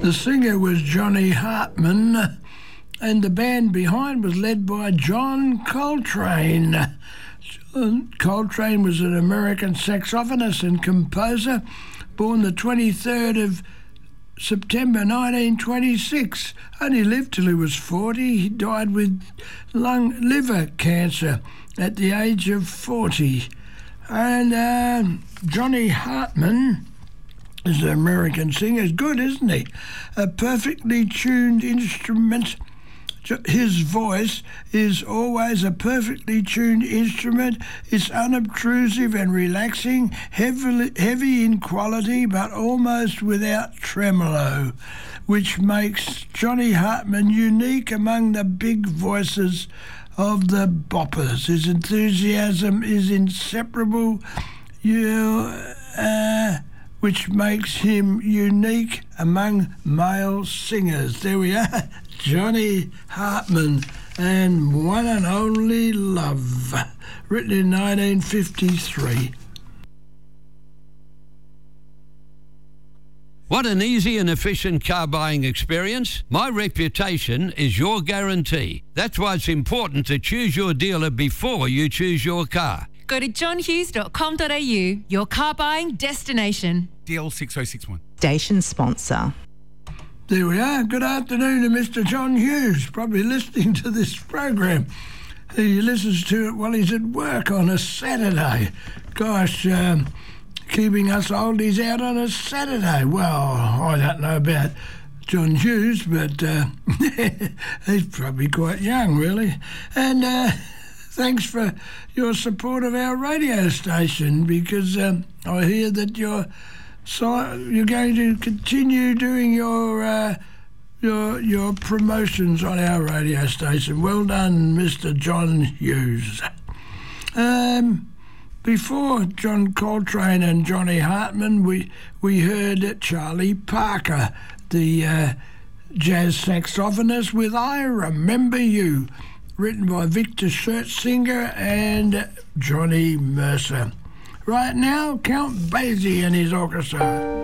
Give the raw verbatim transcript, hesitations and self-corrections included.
The singer was Johnny Hartman, and the band behind was led by John Coltrane. John Coltrane was an American saxophonist and composer, born the twenty-third of September nineteen twenty-six. Only lived till he was forty. He died with lung liver cancer at the age of forty. And uh, Johnny Hartman is an American singer. He's good, isn't he? A perfectly tuned instrument. His voice is always a perfectly tuned instrument. It's unobtrusive and relaxing, heavily, heavy in quality, but almost without tremolo, which makes Johnny Hartman unique among the big voices of the boppers. His enthusiasm is inseparable, you, uh, which makes him unique among male singers. There we are, Johnny Hartman and One and Only Love, written in nineteen fifty-three. Want an easy and efficient car buying experience? My reputation is your guarantee. That's why it's important to choose your dealer before you choose your car. Go to john hughes dot com dot a u, your car buying destination. D L six oh six one. Station sponsor. There we are. Good afternoon to Mister John Hughes, probably listening to this program. He listens to it while he's at work on a Saturday. Gosh, um, keeping us oldies out on a Saturday. Well, I don't know about John Hughes, but uh, he's probably quite young, really. And uh, thanks for your support of our radio station, because um, I hear that you're so you're going to continue doing your uh, your your promotions on our radio station. Well done, Mister John Hughes. Um, before John Coltrane and Johnny Hartman, we we heard Charlie Parker, the uh, jazz saxophonist, with "I Remember You," written by Victor Schertzinger and Johnny Mercer. Right now, Count Basie and his orchestra.